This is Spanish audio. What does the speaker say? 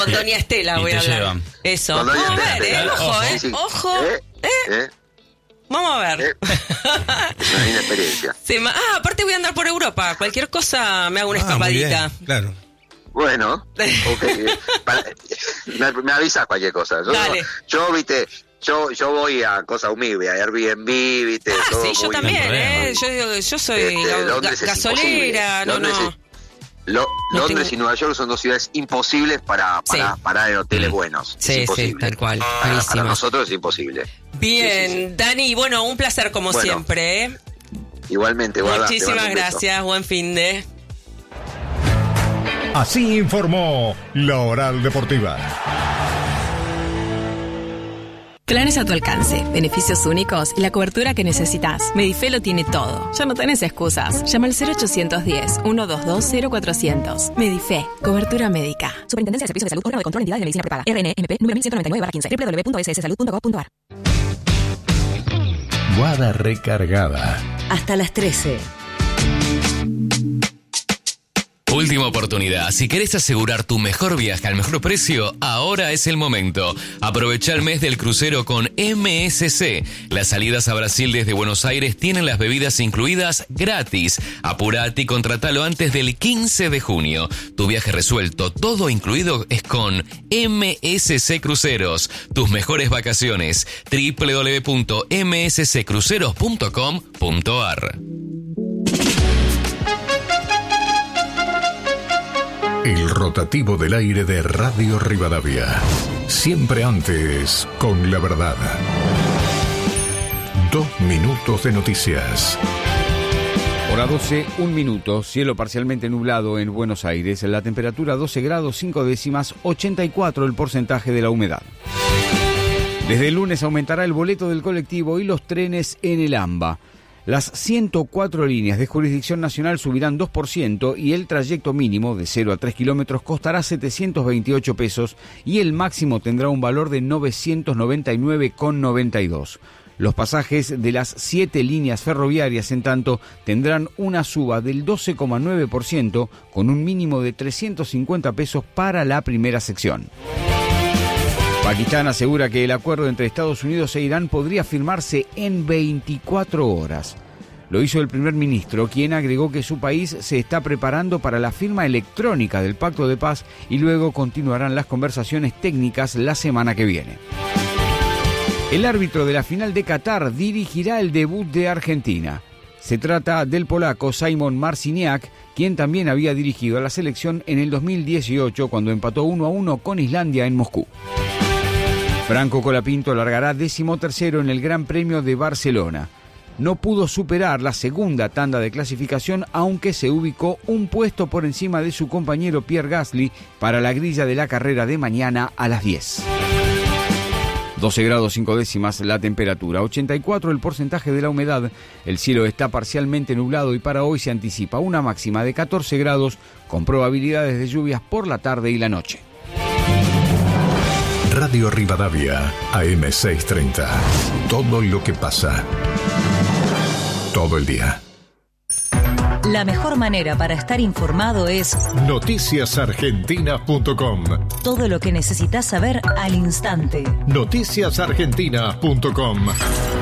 Con Doña Estela voy a hablar. Llevan. Eso. Con Vamos Doña a ver, Estela. ojo, Sí. Ojo. Vamos a ver. Es una inexperiencia. Aparte voy a andar por Europa. Cualquier cosa me hago una escapadita. Muy bien, claro. Bueno, okay. Me avisas cualquier cosa. Dale. Yo voy a cosas humildes, a Airbnb, ¿viste? Todo sí, yo también, yo soy gasolera, Londres y Nueva York son dos ciudades imposibles para parar en hoteles buenos. Sí, tal cual. Para nosotros es imposible. Bien, Dani, bueno, un placer como siempre. Igualmente, Guarda. Muchísimas gracias, buen fin de... Así informó La Oral Deportiva. Planes a tu alcance, beneficios únicos y la cobertura que necesitas. Medife lo tiene todo. Ya no tenés excusas. Llama al 0810-122-0400. Medife, cobertura médica. Superintendencia de Servicios de Salud, órgano de control de entidades de medicina prepaga. RNMP número 1199/15. www.sssalud.gov.ar. Guada recargada. Hasta las 13. Última oportunidad. Si querés asegurar tu mejor viaje al mejor precio, ahora es el momento. Aprovecha el mes del crucero con MSC. Las salidas a Brasil desde Buenos Aires tienen las bebidas incluidas gratis. Apurate y contratalo antes del 15 de junio. Tu viaje resuelto, todo incluido, es con MSC Cruceros. Tus mejores vacaciones. www.msccruceros.com.ar. El rotativo del aire de Radio Rivadavia. Siempre antes, con la verdad. 2 minutos de noticias. Hora 12, 1 minuto, cielo parcialmente nublado en Buenos Aires, la temperatura 12 grados 5 décimas, 84 el porcentaje de la humedad. Desde el lunes aumentará el boleto del colectivo y los trenes en el AMBA. Las 104 líneas de jurisdicción nacional subirán 2% y el trayecto mínimo de 0 a 3 kilómetros costará 728 pesos y el máximo tendrá un valor de 999,92. Los pasajes de las 7 líneas ferroviarias, en tanto, tendrán una suba del 12,9% con un mínimo de 350 pesos para la primera sección. Pakistán asegura que el acuerdo entre Estados Unidos e Irán podría firmarse en 24 horas. Lo hizo el primer ministro, quien agregó que su país se está preparando para la firma electrónica del Pacto de Paz y luego continuarán las conversaciones técnicas la semana que viene. El árbitro de la final de Qatar dirigirá el debut de Argentina. Se trata del polaco Szymon Marciniak, quien también había dirigido a la selección en el 2018 cuando empató 1-1 con Islandia en Moscú. Franco Colapinto largará 13º en el Gran Premio de Barcelona. No pudo superar la segunda tanda de clasificación, aunque se ubicó un puesto por encima de su compañero Pierre Gasly para la grilla de la carrera de mañana a las 10. 12 grados 5 décimas la temperatura, 84 el porcentaje de la humedad, el cielo está parcialmente nublado y para hoy se anticipa una máxima de 14 grados con probabilidades de lluvias por la tarde y la noche. Radio Rivadavia, AM630. Todo lo que pasa. Todo el día. La mejor manera para estar informado es noticiasargentina.com. Todo lo que necesitas saber al instante. Noticiasargentina.com.